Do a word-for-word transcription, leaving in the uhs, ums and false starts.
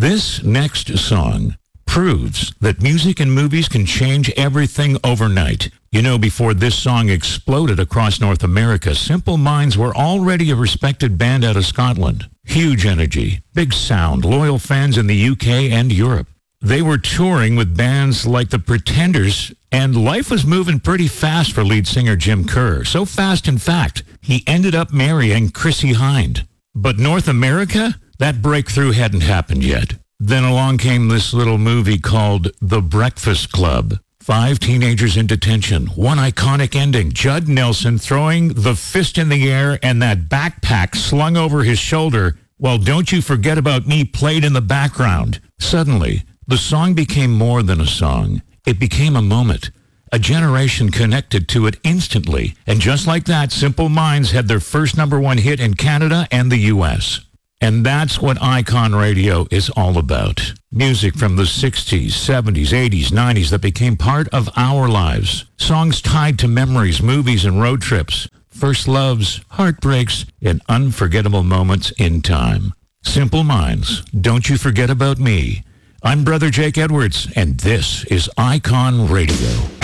This next song proves that music and movies can change everything overnight. You know, before this song exploded across North America, Simple Minds were already a respected band out of Scotland. Huge energy, big sound, loyal fans in the U K and Europe. They were touring with bands like The Pretenders, and life was moving pretty fast for lead singer Jim Kerr. So fast, in fact, he ended up marrying Chrissie Hynde. But North America, that breakthrough hadn't happened yet. Then along came this little movie called The Breakfast Club. Five teenagers in detention, one iconic ending, Judd Nelson throwing the fist in the air and that backpack slung over his shoulder while Don't You Forget About Me played in the background. Suddenly, the song became more than a song. It became a moment. A generation connected to it instantly. And just like that, Simple Minds had their first number one hit in Canada and the U S And that's what Icon Radio is all about. Music from the sixties, seventies, eighties, nineties that became part of our lives. Songs tied to memories, movies, and road trips. First loves, heartbreaks, and unforgettable moments in time. Simple Minds, Don't You Forget About Me. I'm Brother Jake Edwards, and this is Icon Radio.